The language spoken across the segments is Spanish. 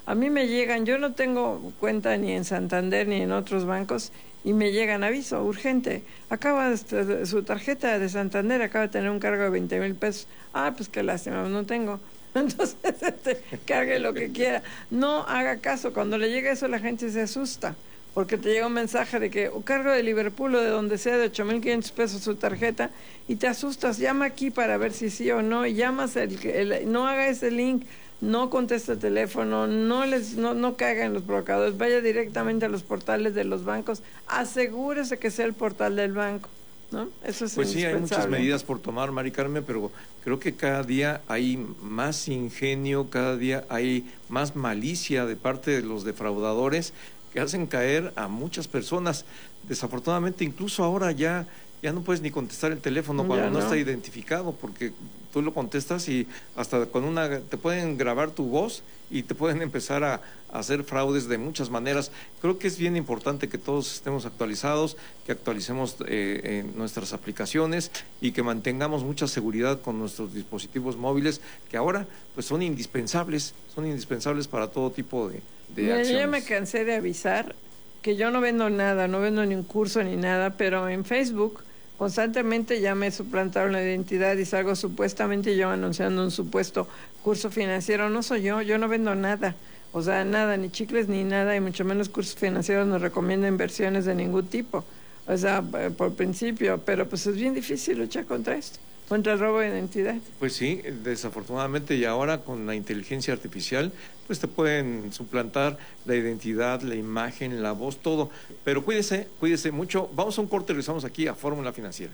A mí me llegan, yo no tengo cuenta ni en Santander ni en otros bancos, y me llegan aviso urgente. Su tarjeta de Santander acaba de tener un cargo de 20,000 pesos. Pues qué lástima, no tengo. Entonces, cargue lo que quiera. No haga caso. Cuando le llega eso, la gente se asusta, porque te llega un mensaje de que cargo de Liverpool o de donde sea de 8,500 pesos su tarjeta, y te asustas. Llama aquí para ver si sí o no, y llamas no haga ese link. No conteste el teléfono, no caiga en los provocadores, vaya directamente a los portales de los bancos, asegúrese que sea el portal del banco, ¿no? Eso es Pues sí, hay muchas medidas por tomar, Mari Carmen, pero creo que cada día hay más ingenio, cada día hay más malicia de parte de los defraudadores que hacen caer a muchas personas. Desafortunadamente, incluso ahora ya no puedes ni contestar el teléfono cuando no está identificado, porque tú lo contestas y hasta con te pueden grabar tu voz y te pueden empezar a hacer fraudes de muchas maneras. Creo que es bien importante que todos estemos actualizados, que actualicemos nuestras aplicaciones y que mantengamos mucha seguridad con nuestros dispositivos móviles, que ahora pues son indispensables para todo tipo de acciones. Yo ya me cansé de avisar que yo no vendo nada, no vendo ni un curso ni nada, pero en Facebook constantemente ya me suplantaron la identidad y salgo supuestamente yo anunciando un supuesto curso financiero. No soy yo no vendo nada, o sea, nada, ni chicles ni nada, y mucho menos cursos financieros. No recomiendo inversiones de ningún tipo, o sea, por principio, pero pues es bien difícil luchar contra esto, contra el robo de identidad. Pues sí, desafortunadamente, y ahora con la inteligencia artificial, pues te pueden suplantar la identidad, la imagen, la voz, todo. Pero cuídese mucho. Vamos a un corte y regresamos aquí a Fórmula Financiera.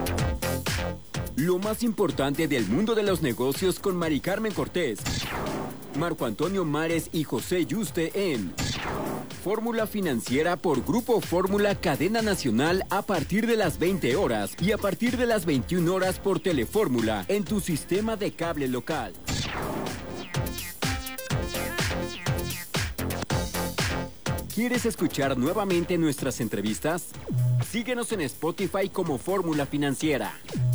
Lo más importante del mundo de los negocios con Mari Carmen Cortés, Marco Antonio Mares y José Yuste en Fórmula Financiera por Grupo Fórmula Cadena Nacional a partir de las 20 horas y a partir de las 21 horas por Telefórmula en tu sistema de cable local. ¿Quieres escuchar nuevamente nuestras entrevistas? Síguenos en Spotify como Fórmula Financiera.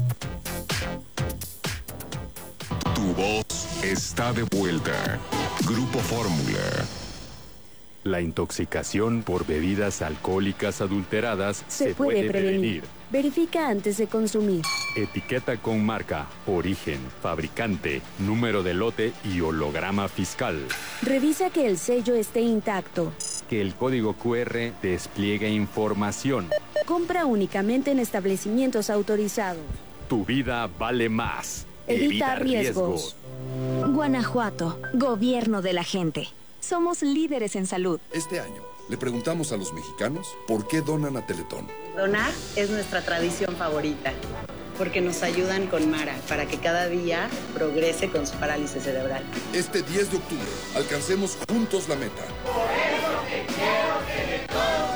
Tu voz está de vuelta. Grupo Fórmula. La intoxicación por bebidas alcohólicas adulteradas se puede prevenir. Verifica antes de consumir. Etiqueta con marca, origen, fabricante, número de lote y holograma fiscal. Revisa que el sello esté intacto. Que el código QR despliegue información. Compra únicamente en establecimientos autorizados. Tu vida vale más. Evita riesgos. Guanajuato, gobierno de la gente. Somos líderes en salud. Este año le preguntamos a los mexicanos por qué donan a Teletón. Donar es nuestra tradición favorita, porque nos ayudan con Mara para que cada día progrese con su parálisis cerebral. Este 10 de octubre, alcancemos juntos la meta. Por eso te quiero, Teletón.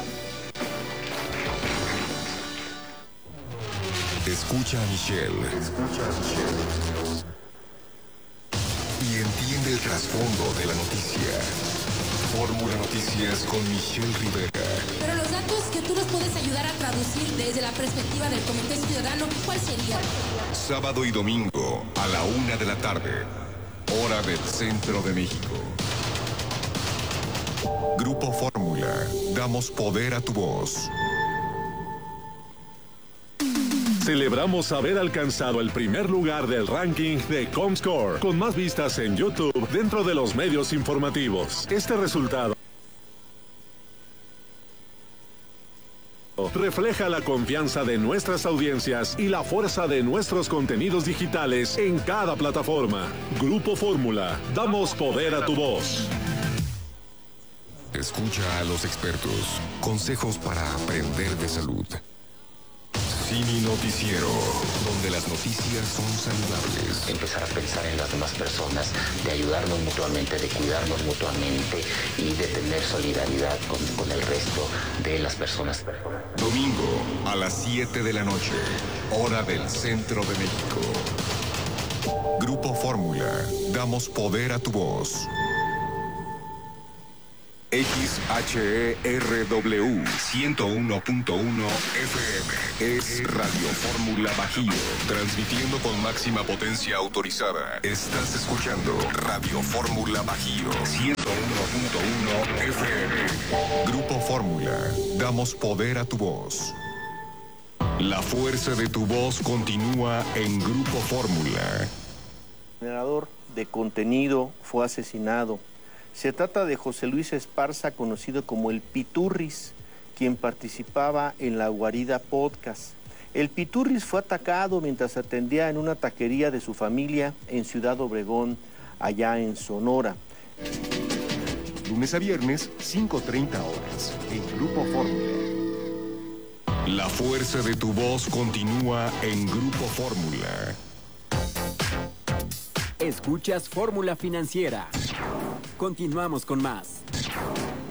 Escucha a Michelle. Y entiende el trasfondo de la noticia. Fórmula Noticias con Michelle Rivera. Pero los datos que tú nos puedes ayudar a traducir desde la perspectiva del Comité Ciudadano, ¿cuál sería? Sábado y domingo a la 1 de la tarde, hora del Centro de México. Grupo Fórmula, damos poder a tu voz. Celebramos haber alcanzado el primer lugar del ranking de Comscore, con más vistas en YouTube dentro de los medios informativos. Este resultado refleja la confianza de nuestras audiencias y la fuerza de nuestros contenidos digitales en cada plataforma. Grupo Fórmula, damos poder a tu voz. Escucha a los expertos. Consejos para aprender de salud. Cine Noticiero, donde las noticias son saludables. Empezar a pensar en las demás personas, de ayudarnos mutuamente, de cuidarnos mutuamente y de tener solidaridad con el resto de las personas. Domingo a las 7 de la noche, hora del Centro de México. Grupo Fórmula, damos poder a tu voz. XHERW 101.1 FM es Radio Fórmula Bajío, transmitiendo con máxima potencia autorizada. Estás escuchando Radio Fórmula Bajío 101.1 FM. Grupo Fórmula. Damos poder a tu voz. La fuerza de tu voz continúa en Grupo Fórmula. El generador de contenido fue asesinado. Se trata de José Luis Esparza, conocido como el Piturris, quien participaba en la Guarida Podcast. El Piturris fue atacado mientras atendía en una taquería de su familia en Ciudad Obregón, allá en Sonora. Lunes a viernes, 5:30 horas, en Grupo Fórmula. La fuerza de tu voz continúa en Grupo Fórmula. Escuchas Fórmula Financiera. Continuamos con más.